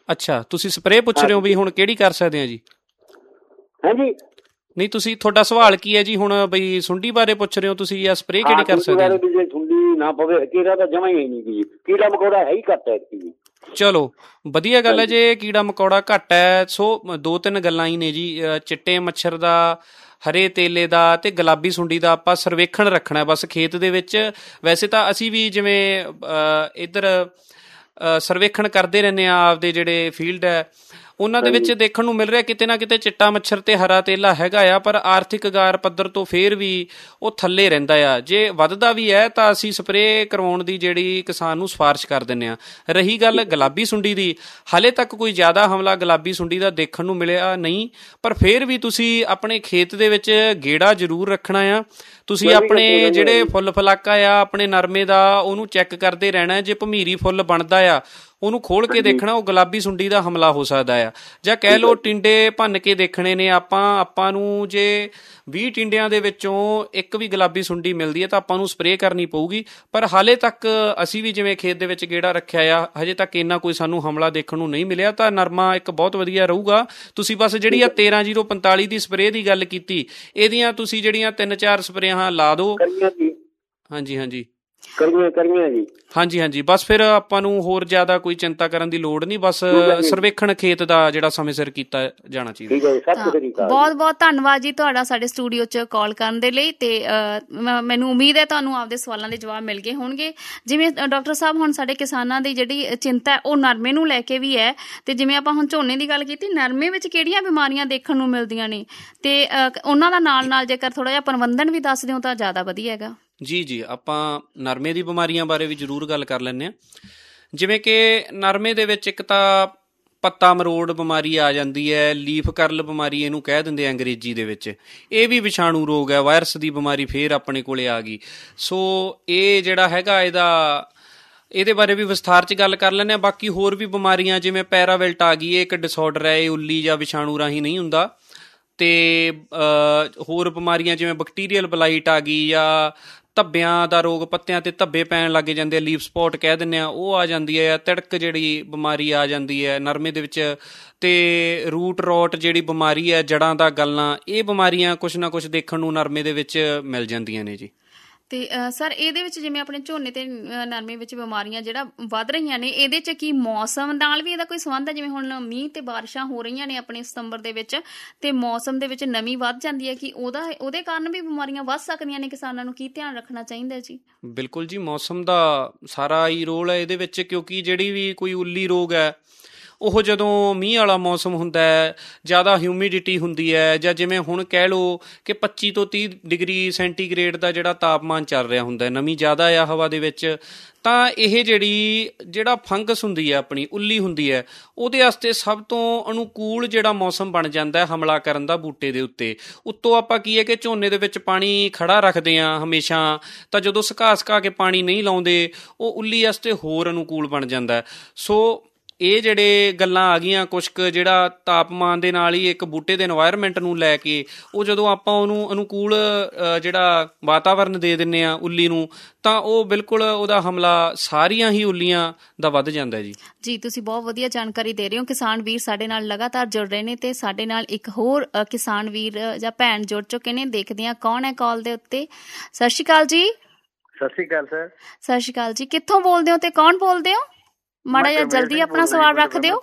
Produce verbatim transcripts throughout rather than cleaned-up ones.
ਅੱਛਾ, ਤੁਸੀਂ ਸਪਰੇਅ ਪੁੱਛ ਰਹੇ ਹੋ ਵੀ ਹੁਣ ਕਿਹੜੀ ਕਰ ਸਕਦੇ ਆ ਜੀ? ਹਾਂਜੀ ਨਹੀਂ, ਤੁਸੀਂ ਤੁਹਾਡਾ ਸਵਾਲ ਕੀ ਹੈ ਜੀ ਹੁਣ? ਬਈ ਸੁੰਡੀ ਬਾਰੇ ਪੁੱਛ ਰਹੇ ਹੋ ਤੁਸੀਂ ਜਾਂ ਸਪਰੇਅ ਕਿਹੜੀ ਕਰ ਸਕਦੇ ਹੋ? ਜੇ ਸੁੰਡੀ ਨਾ ਪਵੇ, ਕੀੜਾ ਤਾਂ ਜਮਾ ਹੀ ਨਹੀਂ, ਕੀੜਾ ਮਕੌੜਾ ਹੈ ਹੀ ਘੱਟ ਹੈ। ਚਲੋ ਵਧੀਆ ਗੱਲ ਹੈ ਜੇ ਕੀੜਾ ਮਕੌੜਾ ਘੱਟ ਹੈ। ਸੋ ਦੋ ਤਿੰਨ ਗੱਲਾਂ ਹੀ ਨੇ ਜੀ, ਚਿੱਟੇ ਮੱਛਰ ਦਾ, ਹਰੇ ਤੇਲੇ ਦਾ ਤੇ ਗੁਲਾਬੀ ਸੁੰਡੀ ਦਾ ਆਪਾਂ ਸਰਵੇਖਣ ਰੱਖਣਾ ਬਸ ਖੇਤ ਦੇ ਵਿੱਚ। ਵੈਸੇ ਤਾਂ ਅਸੀਂ ਵੀ ਜਿਵੇਂ ਇੱਧਰ ਸਰਵੇਖਣ ਕਰਦੇ ਰਹਿੰਦੇ ਹਾਂ, ਆਪਦੇ ਜਿਹੜੇ ਫੀਲਡ ਹੈ ਉਹਨਾਂ ਦੇ ਵਿੱਚ ਦੇਖਣ ਨੂੰ ਮਿਲ ਰਿਹਾ ਕਿਤੇ ਨਾ ਕਿਤੇ ਚਿੱਟਾ ਮੱਛਰ ਤੇ ਹਰਾ ਤੇਲਾ ਹੈਗਾ ਆ, ਪਰ ਆਰਥਿਕ ਗਾਰ ਪੱਧਰ ਤੋਂ ਫੇਰ ਵੀ ਉਹ ਥੱਲੇ ਰਹਿੰਦਾ ਆ। ਜੇ ਵੱਧਦਾ ਵੀ ਹੈ ਤਾਂ ਅਸੀਂ ਸਪਰੇਅ ਕਰਵਾਉਣ ਦੀ ਜਿਹੜੀ ਕਿਸਾਨ ਨੂੰ ਸਿਫਾਰਿਸ਼ ਕਰ ਦਿੰਦੇ ਹਾਂ। ਰਹੀ ਗੱਲ ਗੁਲਾਬੀ ਸੁੰਡੀ ਦੀ, ਹਾਲੇ ਤੱਕ ਕੋਈ ਜ਼ਿਆਦਾ ਹਮਲਾ ਗੁਲਾਬੀ ਸੁੰਡੀ ਦਾ ਦੇਖਣ ਨੂੰ ਮਿਲਿਆ ਨਹੀਂ, ਪਰ ਫੇਰ ਵੀ ਤੁਸੀਂ ਆਪਣੇ ਖੇਤ ਦੇ ਵਿੱਚ ਗੇੜਾ ਜ਼ਰੂਰ ਰੱਖਣਾ ਆ। ਤੁਸੀਂ ਆਪਣੇ ਜਿਹੜੇ ਫੁੱਲ ਫਲਾਕਾ ਆ ਆਪਣੇ ਨਰਮੇ ਦਾ, ਉਹਨੂੰ ਚੈੱਕ ਕਰਦੇ ਰਹਿਣਾ। ਜੇ ਭਮੀਰੀ ਫੁੱਲ ਬਣਦਾ ਆ ਉਹਨੂੰ ਖੋਲ ਕੇ ਦੇਖਣਾ, ਉਹ ਗੁਲਾਬੀ ਸੁੰਡੀ ਦਾ ਹਮਲਾ ਹੋ ਸਕਦਾ ਆ। ਜਾਂ ਕਹਿ ਲਓ ਟਿੰਡੇ ਭੰਨ ਕੇ ਦੇਖਣੇ ਨੇ ਆਪਾਂ ਆਪਾਂ ਨੂੰ। ਜੇ ਵੀਹ ਟਿੰਡਿਆਂ ਦੇ ਵਿੱਚੋਂ ਇੱਕ ਵੀ ਗੁਲਾਬੀ ਸੁੰਡੀ ਮਿਲਦੀ ਹੈ ਤਾਂ ਆਪਾਂ ਨੂੰ ਸਪਰੇਅ ਕਰਨੀ ਪਊਗੀ। ਪਰ ਹਾਲੇ ਤੱਕ ਅਸੀਂ ਵੀ ਜਿਵੇਂ ਖੇਤ ਦੇ ਵਿੱਚ ਗੇੜਾ ਰੱਖਿਆ ਆ, ਹਜੇ ਤੱਕ ਇੰਨਾ ਕੋਈ ਸਾਨੂੰ ਹਮਲਾ ਦੇਖਣ ਨੂੰ ਨਹੀਂ ਮਿਲਿਆ, ਤਾਂ ਨਰਮਾ ਇੱਕ ਬਹੁਤ ਵਧੀਆ ਰਹੂਗਾ। ਤੁਸੀਂ ਬਸ ਜਿਹੜੀ ਆ ਤੇਰਾਂ ਜੀਰੋ ਪੰਤਾਲੀ ਦੀ ਸਪਰੇਅ ਦੀ ਗੱਲ ਕੀਤੀ, ਇਹਦੀਆਂ ਤੁਸੀਂ ਜਿਹੜੀਆਂ ਤਿੰਨ ਚਾਰ ਸਪਰੇਆਂ ਲਾ ਦਿਓ। ਹਾਂਜੀ ਹਾਂਜੀ ਕਰੀਏ ਕਰੀਏ ਜੀ। ਹਾਂਜੀ ਹਾਂਜੀ ਬਸ ਫਿਰ ਆਪਾਂ ਨੂੰ ਹੋਰ ਜ਼ਿਆਦਾ ਕੋਈ ਚਿੰਤਾ ਕਰਨ ਦੀ ਲੋੜ ਨਹੀਂ। ਬਸ ਸਰਵੇਖਣ ਖੇਤ ਦਾ ਜਿਹੜਾ ਸਮੇਂ ਸਿਰ ਕੀਤਾ ਜਾਣਾ ਚਾਹੀਦਾ। ਬਹੁਤ ਬਹੁਤ ਧੰਨਵਾਦ ਜੀ ਤੁਹਾਡਾ ਸਾਡੇ ਸਟੂਡੀਓ 'ਚ ਕਾਲ ਕਰਨ ਦੇ ਲਈ। ਤੇ ਮੈਨੂੰ ਉਮੀਦ ਹੈ ਤੁਹਾਨੂੰ ਆਪਦੇ ਸਵਾਲਾਂ ਦੇ ਜਵਾਬ ਮਿਲ ਗਏ ਹੋਣਗੇ। ਜਿਵੇਂ ਡਾਕਟਰ ਸਾਹਿਬ ਹੁਣ ਸਾਡੇ ਕਿਸਾਨਾਂ ਦੀ ਜਿਹੜੀ ਚਿੰਤਾ ਉਹ ਨਰਮੇ ਨੂੰ ਲੈ ਕੇ ਵੀ ਹੈ, ਤੇ ਜਿਵੇਂ ਆਪਾਂ ਹੁਣ ਝੋਨੇ ਦੀ ਗੱਲ ਕੀਤੀ, ਨਰਮੇ ਵਿੱਚ ਕਿਹੜੀਆਂ ਬਿਮਾਰੀਆਂ ਦੇਖਣ ਨੂੰ ਮਿਲਦੀਆਂ ਨੇ ਤੇ ਉਹਨਾਂ ਦਾ ਨਾਲ ਨਾਲ ਜੇਕਰ ਥੋੜ੍ਹਾ ਜਿਹਾ ਪ੍ਰਬੰਧਨ ਵੀ ਦੱਸ ਦਿਓ ਤਾਂ ਜ਼ਿਆਦਾ ਵਧੀਆ ਹੈਗਾ। ਜੀ ਜੀ ਆਪਾਂ ਨਰਮੇ ਦੀ ਬਿਮਾਰੀਆਂ ਬਾਰੇ ਵੀ ਜ਼ਰੂਰ ਗੱਲ ਕਰ ਲੈਂਦੇ ਹਾਂ। ਜਿਵੇਂ ਕਿ ਨਰਮੇ ਦੇ ਵਿੱਚ ਇੱਕ ਤਾਂ ਪੱਤਾ ਮਰੋੜ ਬਿਮਾਰੀ ਆ ਜਾਂਦੀ ਹੈ, ਲੀਫ ਕਰਲ ਬਿਮਾਰੀ ਇਹਨੂੰ ਕਹਿ ਦਿੰਦੇ ਆ ਅੰਗਰੇਜ਼ੀ ਦੇ ਵਿੱਚ। ਇਹ ਵੀ ਵਿਸ਼ਾਣੂ ਰੋਗ ਹੈ, ਵਾਇਰਸ ਦੀ ਬਿਮਾਰੀ ਫੇਰ ਆਪਣੇ ਕੋਲੇ ਆ ਗਈ। ਸੋ ਇਹ ਜਿਹੜਾ ਹੈਗਾ ਇਹਦਾ ਇਹਦੇ ਬਾਰੇ ਵੀ ਵਿਸਥਾਰ 'ਚ ਗੱਲ ਕਰ ਲੈਂਦੇ ਹਾਂ। ਬਾਕੀ ਹੋਰ ਵੀ ਬਿਮਾਰੀਆਂ ਜਿਵੇਂ ਪੈਰਾਵਿਲਟ ਆ ਗਈ, ਇਹ ਇੱਕ ਡਿਸਆਰਡਰ ਹੈ, ਇਹ ਉੱਲੀ ਜਾਂ ਵਿਸ਼ਾਣੂ ਰਾਹੀਂ ਨਹੀਂ ਹੁੰਦਾ। ਅਤੇ ਹੋਰ ਬਿਮਾਰੀਆਂ ਜਿਵੇਂ ਬੈਕਟੀਰੀਅਲ ਬਲਾਈਟ ਆ ਗਈ, ਜਾਂ ਧੱਬਿਆਂ ਦਾ ਰੋਗ, ਪੱਤਿਆਂ 'ਤੇ ਧੱਬੇ ਪੈਣ ਲੱਗ ਜਾਂਦੇ ਆ, ਲੀਫ ਸਪੋਟ ਕਹਿ ਦਿੰਦੇ ਆ, ਉਹ ਆ ਜਾਂਦੀ ਹੈ। ਤਿੜਕ ਜਿਹੜੀ ਬਿਮਾਰੀ ਆ ਜਾਂਦੀ ਹੈ ਨਰਮੇ ਦੇ ਵਿੱਚ, ਅਤੇ ਰੂਟ ਰੋਟ ਜਿਹੜੀ ਬਿਮਾਰੀ ਹੈ, ਜੜ੍ਹਾਂ ਦਾ ਗਲਣਾ, ਇਹ ਬਿਮਾਰੀਆਂ ਕੁਛ ਨਾ ਕੁਛ ਦੇਖਣ ਨੂੰ ਨਰਮੇ ਦੇ ਵਿੱਚ ਮਿਲ ਜਾਂਦੀਆਂ ਨੇ ਜੀ। ਤੇ ਸਰ ਇਹਦੇ ਵਿੱਚ ਜਿਵੇਂ ਆਪਣੇ ਝੋਨੇ ਤੇ ਨਰਮੇ ਵਿੱਚ ਬਿਮਾਰੀਆਂ ਜਿਹੜਾ ਵੱਧ ਰਹੀਆਂ ਨੇ, ਇਹਦੇ 'ਚ ਕੀ ਮੌਸਮ ਨਾਲ ਵੀ ਇਹਦਾ ਕੋਈ ਸੰਬੰਧ ਹੈ? ਜਿਵੇਂ ਹੁਣ ਮੀਂਹ ਤੇ ਬਾਰਿਸ਼ਾਂ ਹੋ ਰਹੀਆਂ ਨੇ ਆਪਣੇ ਸਤੰਬਰ ਦੇ ਵਿੱਚ, ਤੇ ਮੌਸਮ ਦੇ ਵਿੱਚ ਨਮੀ ਵੱਧ ਜਾਂਦੀ ਹੈ, ਕਿ ਉਹਦਾ ਉਹਦੇ ਕਾਰਨ ਵੀ ਬਿਮਾਰੀਆਂ ਵੱਧ ਸਕਦੀਆਂ ਨੇ? ਕਿਸਾਨਾਂ ਨੂੰ ਕੀ ਧਿਆਨ ਰੱਖਣਾ ਚਾਹੀਦਾ ਜੀ? ਬਿਲਕੁਲ ਜੀ, ਮੌਸਮ ਦਾ ਸਾਰਾ ਹੀ ਰੋਲ ਹੈ ਇਹਦੇ ਵਿੱਚ, ਕਿਉਂਕਿ ਜਿਹੜੀ ਵੀ ਕੋਈ ਉੱਲੀ ਰੋਗ ਹੈ ਉਹ ਜਦੋਂ ਮੀਂਹ ਵਾਲਾ ਮੌਸਮ ਹੁੰਦਾ ਹੈ, ਜ਼ਿਆਦਾ ਹਿਊਮਿਡਿਟੀ ਹੁੰਦੀ ਹੈ, ਜਾਂ ਜਿਵੇਂ ਹੁਣ ਕਹਿ ਲਓ ਕਿ ਪੱਚੀ ਤੋਂ ਤੀਹ ਡਿਗਰੀ ਸੈਂਟੀਗ੍ਰੇਡ ਦਾ ਜਿਹੜਾ ਤਾਪਮਾਨ ਚੱਲ ਰਿਹਾ ਹੁੰਦਾ, ਨਮੀ ਜ਼ਿਆਦਾ ਆ ਹਵਾ ਦੇ ਵਿੱਚ, ਤਾਂ ਇਹ ਜਿਹੜੀ ਜਿਹੜਾ ਫੰਗਸ ਹੁੰਦੀ ਹੈ ਆਪਣੀ ਉੱਲੀ ਹੁੰਦੀ ਹੈ, ਉਹਦੇ ਵਾਸਤੇ ਸਭ ਤੋਂ ਅਨੁਕੂਲ ਜਿਹੜਾ ਮੌਸਮ ਬਣ ਜਾਂਦਾ ਹਮਲਾ ਕਰਨ ਦਾ ਬੂਟੇ ਦੇ ਉੱਤੇ। ਉੱਤੋਂ ਆਪਾਂ ਕੀ ਹੈ ਕਿ ਝੋਨੇ ਦੇ ਵਿੱਚ ਪਾਣੀ ਖੜਾ ਰੱਖਦੇ ਹਾਂ ਹਮੇਸ਼ਾ, ਤਾਂ ਜਦੋਂ ਸੁਕਾ ਸੁਕਾ ਕੇ ਪਾਣੀ ਨਹੀਂ ਲਾਉਂਦੇ, ਉਹ ਉੱਲੀ ਵਾਸਤੇ ਹੋਰ ਅਨੁਕੂਲ ਬਣ ਜਾਂਦਾ। ਸੋ ਇਹ ਜਿਹੜੇ ਗੱਲਾਂ ਆ ਗਈਆਂ ਕੁਛ ਕੁ, ਜਿਹੜਾ ਤਾਪਮਾਨ ਦੇ ਨਾਲ ਹੀ ਇੱਕ ਬੂਟੇ ਦੇ ਇਨਵਾਇਰਮੈਂਟ ਨੂੰ ਲੈ ਕੇ, ਉਹ ਜਦੋਂ ਆਪਾਂ ਉਹਨੂੰ ਅਨੁਕੂਲ ਜਿਹੜਾ ਵਾਤਾਵਰਨ ਦੇ ਦਿੰਦੇ ਹਾਂ ਉੱਲੀ ਨੂੰ, ਤਾਂ ਉਹ ਬਿਲਕੁਲ ਉਹਦਾ ਹਮਲਾ ਸਾਰੀਆਂ ਹੀ ਉੱਲੀਆਂ ਦਾ ਵੱਧ ਜਾਂਦਾ ਜੀ। ਜੀ ਤੁਸੀਂ ਬਹੁਤ ਵਧੀਆ ਜਾਣਕਾਰੀ ਦੇ ਰਹੇ ਹੋ। ਕਿਸਾਨ ਵੀਰ ਸਾਡੇ ਨਾਲ ਲਗਾਤਾਰ ਜੁੜ ਰਹੇ ਨੇ, ਤੇ ਸਾਡੇ ਨਾਲ ਇੱਕ ਹੋਰ ਕਿਸਾਨ ਵੀਰ ਜਾਂ ਭੈਣ ਜੁੜ ਚੁੱਕੇ ਨੇ। ਦੇਖਦੇ ਹਾਂ ਕੌਣ ਹੈ ਕਾਲ ਦੇ ਉੱਤੇ। ਸਤਿ ਸ਼੍ਰੀ ਅਕਾਲ ਜੀ। ਸਤਿ ਸ਼੍ਰੀ ਅਕਾਲ ਸਰ। ਸਤਿ ਸ਼੍ਰੀ ਅਕਾਲ ਜੀ। ਕਿੱਥੋਂ ਬੋਲਦੇ ਹੋ ਤੇ ਕੌਣ ਬੋਲਦੇ ਹੋ? ਮਾੜਾ ਜਿਹਾ ਜਲਦੀ ਆਪਣਾ ਸਵਾਲ ਰੱਖ ਦਿਓ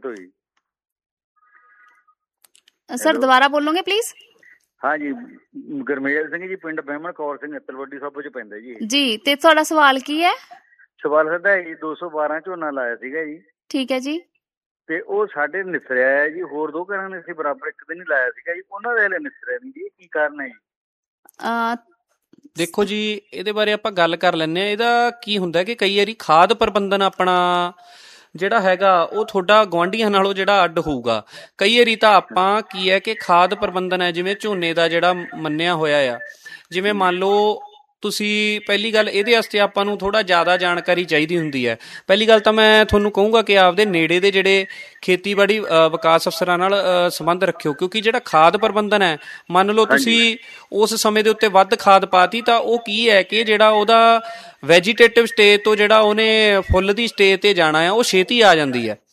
ਸਰ। ਦੁਬਾਰਾ ਬੋਲੋਗੇ ਪਲੀਜ਼? ਹਾਂਜੀ, ਗੁਰਮੇਲ ਸਿੰਘ ਜੀ, ਪਿੰਡ ਬਹਿਮਣ ਕੌਰ ਸਿੰਘ, ਤਲਵੱਡੀ ਸਾਬੋ ਚ ਪੈਂਦਾ ਜੀ। ਜੀ, ਤੇ ਤੁਹਾਡਾ ਸਵਾਲ ਕੀ ਹੈ? ਸਵਾਲ ਸਾਡਾ ਜੀ ਦੋ ਸੌ ਬਾਰਾਂ ਝੋਨਾ ਲਾਇਆ ਸੀਗਾ ਜੀ। ਠੀਕ ਹੈ ਜੀ। ਤੇ ਉਹ ਸਾਡੇ ਨਿਸਰਿਆ ਹੈ ਜੀ, ਹੋਰ ਦੋ ਘਰਾਂ ਨੇ ਅਸੀਂ ਬਰਾਬਰ ਇੱਕ ਦਿਨ ਹੀ ਲਾਇਆ ਸੀਗਾ ਜੀ, ਉਹਨਾਂ ਦੇ ਹਲੇ ਨਿਸਰਿਆ ਨਹੀਂ ਜੀ, ਕੀ ਕਾਰਨ ਹੈ ਜੀ? ਦੇਖੋ ਜੀ, ਇਹਦੇ ਬਾਰੇ ਆਪਾਂ ਗੱਲ ਕਰ ਲੈਂਦੇ ਹਾਂ। ਇਹਦਾ ਕੀ ਹੁੰਦਾ ਕਿ ਕਈ ਵਾਰੀ ਖਾਦ ਪ੍ਰਬੰਧਨ ਆਪਣਾ ਜਿਹੜਾ ਹੈਗਾ ਉਹ ਤੁਹਾਡਾ ਗੁਆਂਢੀਆਂ ਨਾਲੋਂ ਜਿਹੜਾ ਅੱਡ ਹੋਊਗਾ। ਕਈ ਵਾਰੀ ਤਾਂ ਆਪਾਂ ਕੀ ਹੈ ਕਿ ਖਾਦ ਪ੍ਰਬੰਧਨ ਹੈ, ਜਿਵੇਂ ਝੋਨੇ ਦਾ ਜਿਹੜਾ ਮੰਨਿਆ ਹੋਇਆ ਆ, ਜਿਵੇਂ ਮੰਨ ਲਓ ਤੁਸੀਂ, ਪਹਿਲੀ ਗੱਲ ਇਹਦੇ ਵਾਸਤੇ ਆਪਾਂ ਨੂੰ ਥੋੜ੍ਹਾ ਜ਼ਿਆਦਾ ਜਾਣਕਾਰੀ ਚਾਹੀਦੀ ਹੁੰਦੀ ਹੈ। ਪਹਿਲੀ ਗੱਲ ਤਾਂ ਮੈਂ ਤੁਹਾਨੂੰ ਕਹੂੰਗਾ ਕਿ ਆਪਦੇ ਨੇੜੇ ਦੇ ਜਿਹੜੇ ਖੇਤੀਬਾੜੀ ਵਿਕਾਸ ਅਫਸਰਾਂ ਨਾਲ ਸੰਬੰਧ ਰੱਖਿਓ, ਕਿਉਂਕਿ ਜਿਹੜਾ ਖਾਦ ਪ੍ਰਬੰਧਨ ਹੈ, ਮੰਨ ਲਓ ਤੁਸੀਂ ਉਸ ਸਮੇਂ ਦੇ ਉੱਤੇ ਵੱਧ ਖਾਦ ਪਾਤੀ, ਤਾਂ ਉਹ ਕੀ ਹੈ ਕਿ ਜਿਹੜਾ ਉਹਦਾ ਵੈਜੀਟੇਟਿਵ ਸਟੇਜ ਤੋਂ ਜਿਹੜਾ ਉਹਨੇ ਫੁੱਲ ਦੀ ਸਟੇਜ 'ਤੇ ਜਾਣਾ ਆ, ਉਹ ਛੇਤੀ ਆ ਜਾਂਦੀ ਹੈ।